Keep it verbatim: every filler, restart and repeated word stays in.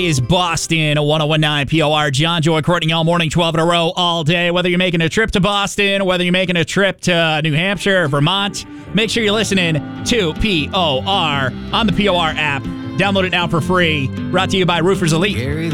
is Boston, a one oh one point nine P O R. John, Joy, Courtney, all morning, twelve in a row, all day. Whether you're making a trip to Boston, whether you're making a trip to New Hampshire, Vermont, make sure you're listening to P O R on the P O R app. Download it now for free. Brought to you by Roofers Elite.